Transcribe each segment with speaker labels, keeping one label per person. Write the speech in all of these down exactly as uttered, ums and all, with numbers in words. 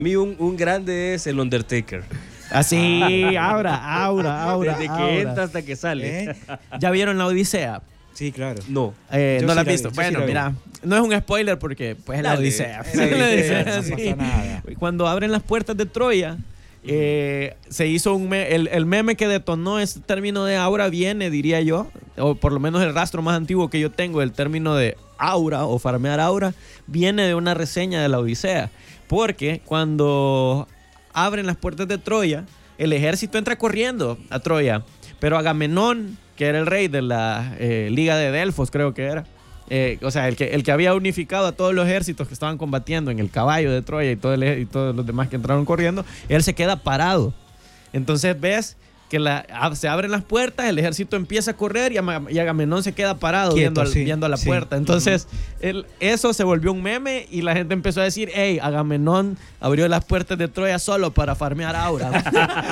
Speaker 1: mí un, un grande es el Undertaker.
Speaker 2: Así, aura, aura, aura.
Speaker 1: Desde que
Speaker 2: aura.
Speaker 1: entra hasta que sale.
Speaker 3: ¿Eh?
Speaker 2: ¿Ya vieron la Odisea?
Speaker 3: Sí, claro.
Speaker 1: No.
Speaker 2: Eh,
Speaker 3: Yo
Speaker 2: no
Speaker 3: sí
Speaker 2: la has
Speaker 3: la
Speaker 2: visto.
Speaker 3: vi, yo sí
Speaker 2: bueno,
Speaker 3: la vi.
Speaker 2: mira, no es un spoiler porque pues es la
Speaker 1: Dale.
Speaker 2: Odisea.
Speaker 3: Es la
Speaker 2: La
Speaker 3: Odisea,
Speaker 2: Odisea,
Speaker 3: no
Speaker 2: sí.
Speaker 3: pasa nada.
Speaker 2: Cuando abren las puertas de Troya, eh, se hizo un me- el, el meme que detonó este término de aura viene, diría yo, o por lo menos el rastro más antiguo que yo tengo del término de aura o farmear aura, viene de una reseña de la Odisea. Porque cuando abren las puertas de Troya, el ejército entra corriendo a Troya, pero Agamenón, que era el rey de la eh, Liga de Delfos, creo que era, eh, o sea, el que, el que había unificado a todos los ejércitos que estaban combatiendo en el caballo de Troya y, todo el, y todos los demás que entraron corriendo, él se queda parado. Entonces ves que la, se abren las puertas, el ejército empieza a correr y, Ama- y Agamenón se queda parado
Speaker 3: Quieto,
Speaker 2: viendo, al-
Speaker 3: sí,
Speaker 2: viendo a la
Speaker 3: sí.
Speaker 2: puerta. Entonces él- eso se volvió un meme y la gente empezó a decir, hey, Agamenón abrió las puertas de Troya solo para farmear aura.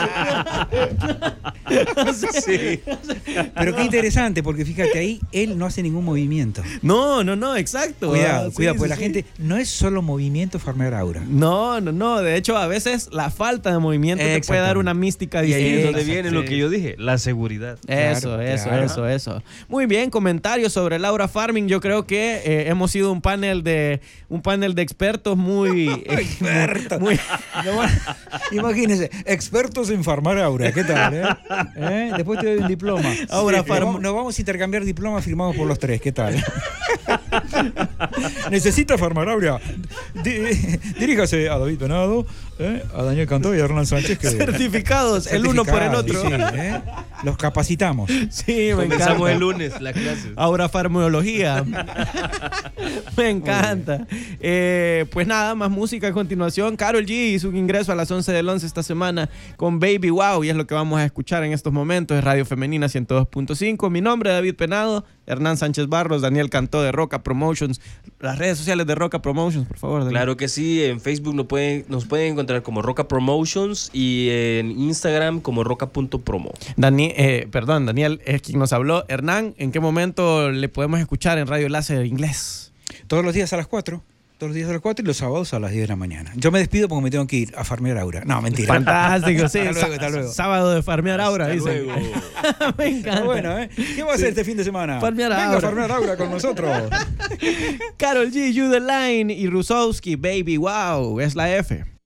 Speaker 1: Sí.
Speaker 3: Pero qué interesante, porque fíjate, ahí él no hace ningún movimiento.
Speaker 2: No, no, no, exacto.
Speaker 3: Cuidado,
Speaker 2: Ah, sí,
Speaker 3: cuidado,
Speaker 2: sí,
Speaker 3: porque la
Speaker 2: sí.
Speaker 3: gente no es solo movimiento farmear aura.
Speaker 2: No, no, no. De hecho, a veces la falta de movimiento te puede dar una mística
Speaker 1: Y ahí es
Speaker 2: distinta.
Speaker 1: donde viene lo que yo dije, la seguridad.
Speaker 2: Eso,
Speaker 3: Claro,
Speaker 2: eso,
Speaker 3: claro.
Speaker 2: eso, eso. Muy bien, comentarios sobre el aura farming. Yo creo que eh, hemos sido un panel de un panel de expertos muy, eh,
Speaker 3: Experto.
Speaker 2: muy-
Speaker 3: No, bueno, imagínense, expertos en farmar aura, ¿qué tal? Eh? ¿Eh? Después te doy un diploma.
Speaker 2: Aura
Speaker 3: Nos
Speaker 2: farm-
Speaker 3: vamos- Nos vamos a intercambiar diplomas firmados por los tres, ¿qué tal? Necesita farmar aura. Di- diríjase a David Venado, ¿eh? A Daniel Cantó y a Hernán Sánchez. Que,
Speaker 2: certificados, el uno por el otro.
Speaker 3: Certificados, sí, ¿eh? Los capacitamos.
Speaker 2: Sí, me
Speaker 1: Comenzamos
Speaker 2: encanta.
Speaker 1: el lunes la clase.
Speaker 2: Aura farmología. Me encanta. Eh, pues nada, más música a continuación. Karol G hizo un ingreso a las once del once esta semana con Baby Wow y es lo que vamos a escuchar en estos momentos. Es Radio Femenina ciento dos punto cinco. Mi nombre es David Penado, Hernán Sánchez Barros, Daniel Cantó de Roca Promotions. Las redes sociales de Roca Promotions, por favor. Daniel.
Speaker 1: Claro que sí, en Facebook nos pueden, nos pueden encontrar como Roca Promotions y en Instagram como roca.promo.
Speaker 2: Dani, eh, perdón, Daniel es quien nos habló. Hernán, ¿en qué momento le podemos escuchar en Radio Láser Inglés?
Speaker 3: Todos los días a las cuatro. Todos los días a las cuatro y los sábados a las diez de la mañana. Yo me despido porque me tengo que ir a farmear aura. No, mentira.
Speaker 2: Fantástico, sí.
Speaker 3: Hasta luego,
Speaker 2: Sa-
Speaker 3: hasta luego.
Speaker 2: Sábado de farmear aura,
Speaker 1: Hasta
Speaker 2: dicen.
Speaker 1: luego.
Speaker 2: Me encanta.
Speaker 3: Está bueno, ¿eh? ¿Qué va a hacer este fin de semana?
Speaker 2: Farmear
Speaker 3: Venga
Speaker 2: aura.
Speaker 3: a farmear aura con nosotros.
Speaker 2: Karol G, You The Line y Rusowski, Baby Wow, es la F.